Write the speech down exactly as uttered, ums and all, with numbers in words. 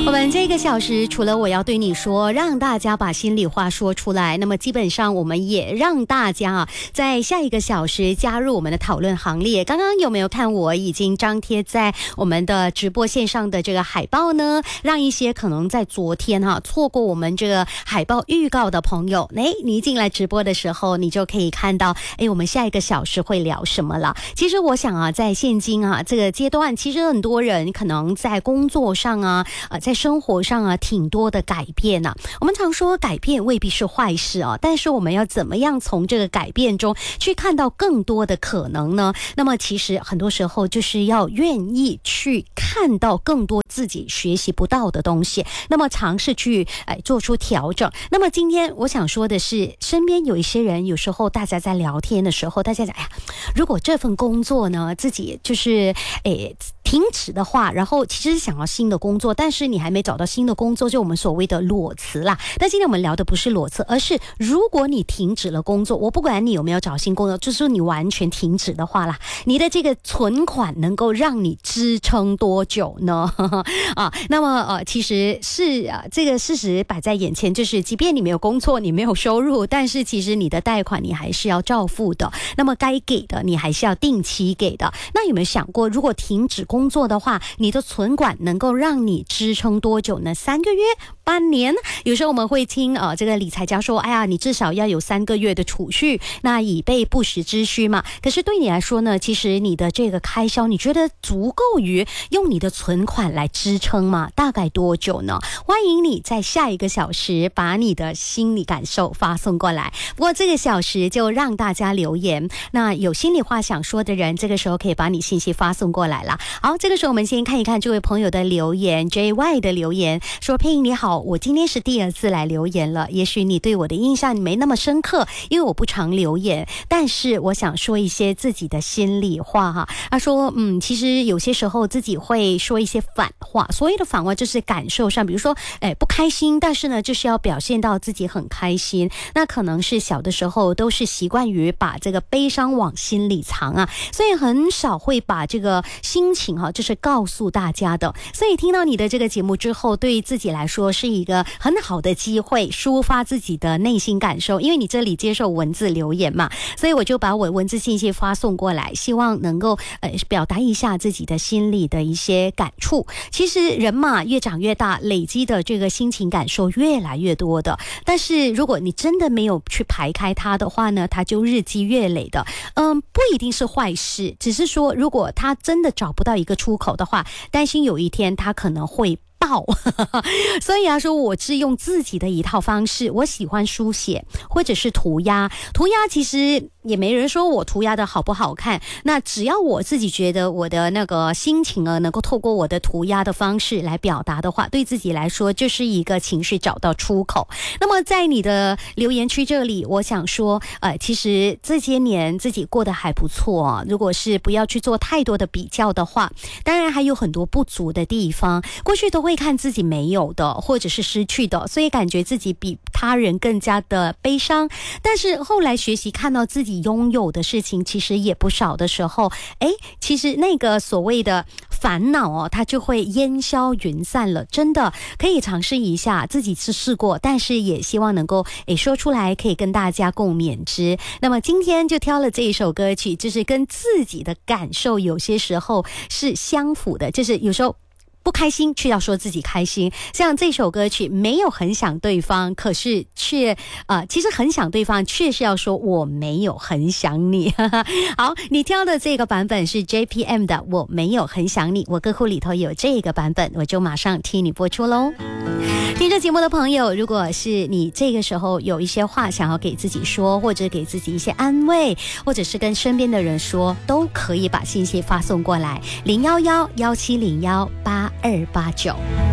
我们这个小时除了我要对你说，让大家把心里话说出来，那么基本上我们也让大家啊，在下一个小时加入我们的讨论行列。刚刚有没有看我已经张贴在我们的直播线上的这个海报呢？让一些可能在昨天哈、啊、错过我们这个海报预告的朋友，哎，你一进来直播的时候，你就可以看到，哎，我们下一个小时会聊什么了。其实我想啊，在现今啊这个阶段，其实很多人可能在工作上啊，呃，在生活上啊，挺多的改变啊。我们常说改变未必是坏事啊，但是我们要怎么样从这个改变中去看到更多的可能呢？那么其实很多时候就是要愿意去看到更多自己学习不到的东西，那么尝试去哎做出调整。那么今天我想说的是，身边有一些人，有时候大家在聊天的时候，大家讲，哎呀，如果这份工作呢，自己就是哎停止的话，然后其实想要新的工作，但是你还没找到新的工作，就我们所谓的裸辞啦。但今天我们聊的不是裸辞，而是如果你停止了工作，我不管你有没有找新工作，就是说你完全停止的话啦，你的这个存款能够让你支撑多久呢？啊，那么呃，其实是啊，这个事实摆在眼前，就是即便你没有工作，你没有收入，但是其实你的贷款你还是要照付的，那么该给的你还是要定期给的。那有没有想过，如果停止工作的话，你的存款能够让你支撑多久呢？三个月、半年？有时候我们会听呃这个理财家说，哎呀，你至少要有三个月的储蓄，那以备不时之需嘛。可是对你来说呢，其实你的这个开销，你觉得足够于用你的存款来支撑吗？大概多久呢？欢迎你在下一个小时把你的心理感受发送过来。不过这个小时就让大家留言，那有心里话想说的人，这个时候可以把你信息发送过来啦。好，这个时候我们先看一看这位朋友的留言。 J Y 的留言说，佩莹你好，我今天是第二次来留言了，也许你对我的印象没那么深刻，因为我不常留言，但是我想说一些自己的心里话哈。他说嗯，其实有些时候自己会说一些反话，所谓的反话就是感受上，比如说哎不开心，但是呢就是要表现到自己很开心，那可能是小的时候都是习惯于把这个悲伤往心里藏啊，所以很少会把这个心情哈、啊，就是告诉大家的。所以听到你的这个节目之后，对自己来说是一个很好的机会，抒发自己的内心感受，因为你这里接受文字留言嘛，所以我就把我文字信息发送过来，希望能够呃表达一下自己的心里的一些感触。其实人嘛越长越大，累积的这个心情感受越来越多的，但是如果你真的没有去排开它的话呢，它就日积月累的，嗯，不一定是坏事，只是说如果它真的找不到一个出口的话，担心有一天它可能会爆所以啊，说我是用自己的一套方式，我喜欢书写或者是涂鸦。涂鸦其实也没人说我涂鸦的好不好看，那只要我自己觉得我的那个心情啊，能够透过我的涂鸦的方式来表达的话，对自己来说就是一个情绪找到出口。那么在你的留言区这里，我想说呃，其实这些年自己过得还不错啊，如果是不要去做太多的比较的话，当然还有很多不足的地方，过去都会看自己没有的或者是失去的，所以感觉自己比他人更加的悲伤。但是后来学习看到自己拥有的事情其实也不少的时候，诶，其实那个所谓的烦恼哦，它就会烟消云散了。真的可以尝试一下，自己是试过，但是也希望能够诶说出来，可以跟大家共勉之。那么今天就挑了这一首歌曲，就是跟自己的感受有些时候是相符的，就是有时候不开心却要说自己开心，像这首歌曲没有很想对方，可是却呃，其实很想对方，却是要说我没有很想你好，你挑的这个版本是 J P M 的我没有很想你，我歌库里头有这个版本，我就马上替你播出咯。听着节目的朋友，如果是你这个时候有一些话想要给自己说，或者给自己一些安慰，或者是跟身边的人说，都可以把信息发送过来零一一一七零一八二八九。